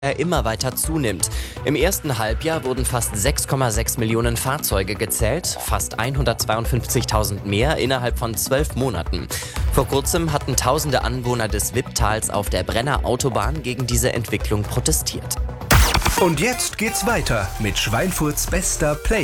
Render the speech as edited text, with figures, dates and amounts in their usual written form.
immer weiter zunimmt. Im ersten Halbjahr wurden fast 6,6 Millionen Fahrzeuge gezählt, fast 152.000 mehr innerhalb von 12 Monaten. Vor kurzem hatten tausende Anwohner des Wipptals auf der Brenner Autobahn gegen diese Entwicklung protestiert. Und jetzt geht's weiter mit Schweinfurts bester Play.